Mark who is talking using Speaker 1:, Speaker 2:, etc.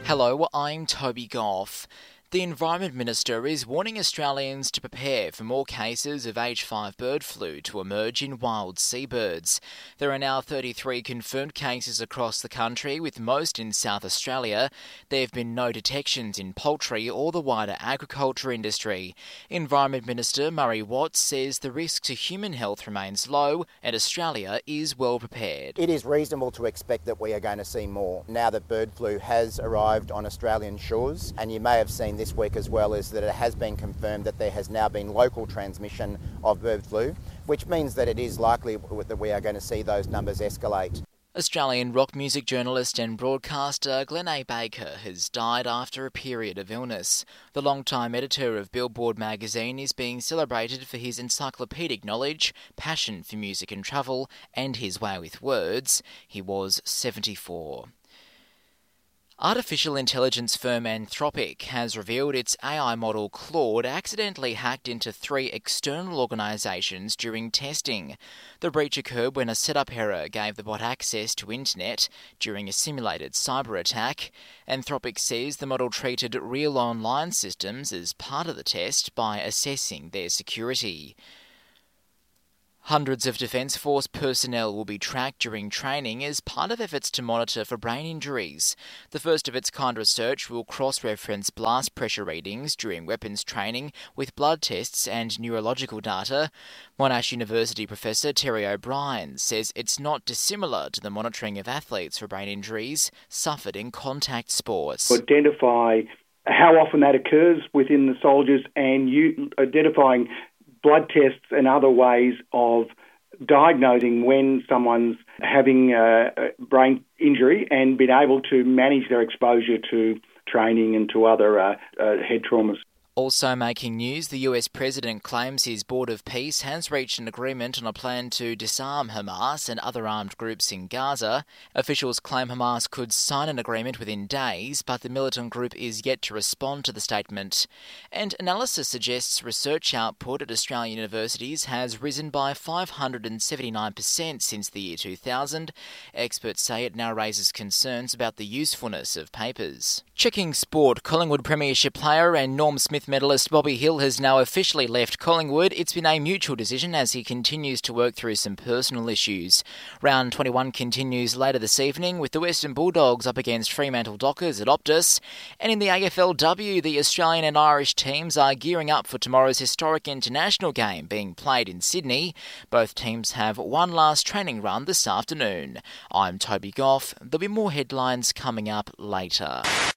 Speaker 1: Hello, I'm Toby Goff. The Environment Minister is warning Australians to prepare for more cases of H5 bird flu to emerge in wild seabirds. There are now 33 confirmed cases across the country, with most in South Australia. There have been no detections in poultry or the wider agriculture industry. Environment Minister Murray Watts says the risk to human health remains low and Australia is well prepared.
Speaker 2: It is reasonable to expect that we are going to see more now that bird flu has arrived on Australian shores, and you may have seen this week as well is that it has been confirmed that there has now been local transmission of bird flu, which means that it is likely that we are going to see those numbers escalate.
Speaker 1: Australian rock music journalist and broadcaster Glenn A. Baker has died after a period of illness. The longtime editor of Billboard magazine is being celebrated for his encyclopedic knowledge, passion for music and travel, and his way with words. He was 74. Artificial intelligence firm Anthropic has revealed its AI model Claude accidentally hacked into 3 external organisations during testing. The breach occurred when a setup error gave the bot access to internet during a simulated cyber attack. Anthropic says the model treated real online systems as part of the test by assessing their security. Hundreds of Defence Force personnel will be tracked during training as part of efforts to monitor for brain injuries. The first of its kind research will cross-reference blast pressure readings during weapons training with blood tests and neurological data. Monash University professor Terry O'Brien says it's not dissimilar to the monitoring of athletes for brain injuries suffered in contact sports.
Speaker 3: Identify how often that occurs within the soldiers and identifying blood tests and other ways of diagnosing when someone's having a brain injury and being able to manage their exposure to training and to other head traumas.
Speaker 1: Also making news, the US President claims his Board of Peace has reached an agreement on a plan to disarm Hamas and other armed groups in Gaza. Officials claim Hamas could sign an agreement within days, but the militant group is yet to respond to the statement. And analysis suggests research output at Australian universities has risen by 579% since the year 2000. Experts say it now raises concerns about the usefulness of papers. Checking sport, Collingwood Premiership player and Norm Smith medalist Bobby Hill has now officially left Collingwood. It's been a mutual decision as he continues to work through some personal issues. Round 21 continues later this evening with the Western Bulldogs up against Fremantle Dockers at Optus. And in the AFLW, the Australian and Irish teams are gearing up for tomorrow's historic international game being played in Sydney. Both teams have one last training run this afternoon. I'm Toby Goff. There'll be more headlines coming up later.